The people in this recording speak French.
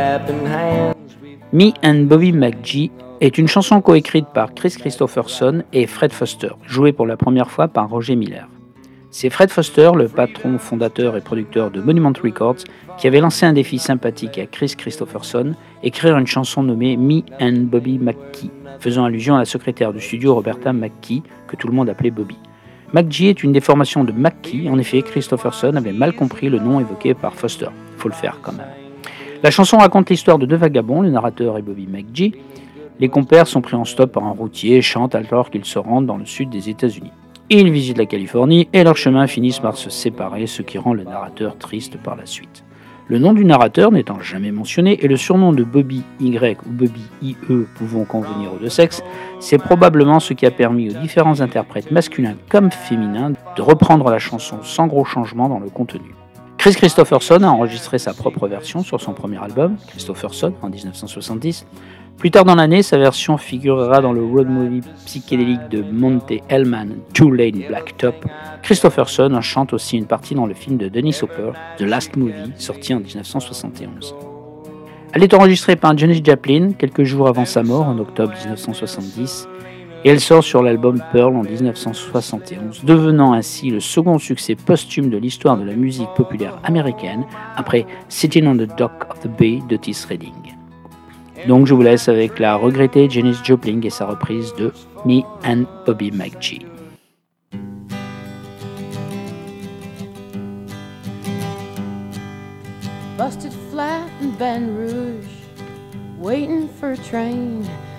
Me and Bobby McGee est une chanson coécrite par Kris Kristofferson et Fred Foster, jouée pour la première fois par Roger Miller. C'est Fred Foster, le patron fondateur et producteur de Monument Records, qui avait lancé un défi sympathique à Kris Kristofferson, écrire une chanson nommée Me and Bobby McGee, faisant allusion à la secrétaire du studio Roberta McKee, que tout le monde appelait Bobby. McGee est une déformation de McKee, en effet Kristofferson avait mal compris le nom évoqué par Foster, il faut le faire quand même. La chanson raconte l'histoire de deux vagabonds, le narrateur et Bobby McGee. Les compères sont pris en stop par un routier et chantent alors qu'ils se rendent dans le sud des États-Unis. Ils visitent la Californie et leurs chemins finissent par se séparer, ce qui rend le narrateur triste par la suite. Le nom du narrateur n'étant jamais mentionné et le surnom de Bobby Y ou Bobby IE pouvant convenir aux deux sexes, c'est probablement ce qui a permis aux différents interprètes masculins comme féminins de reprendre la chanson sans gros changement dans le contenu. Kris Kristofferson a enregistré sa propre version sur son premier album, Kristofferson, en 1970. Plus tard dans l'année, sa version figurera dans le road movie psychédélique de Monte Hellman, Two Lane Blacktop. Kristofferson en chante aussi une partie dans le film de Dennis Hopper, The Last Movie, sorti en 1971. Elle est enregistrée par Janis Joplin quelques jours avant sa mort, en octobre 1970, et elle sort sur l'album Pearl en 1971, devenant ainsi le second succès posthume de l'histoire de la musique populaire américaine, après Sitting on the Dock of the Bay d'Otis Redding. Donc je vous laisse avec la regrettée Janis Joplin et sa reprise de Me and Bobby McGee. Busted flat in Baton Rouge, waiting for a train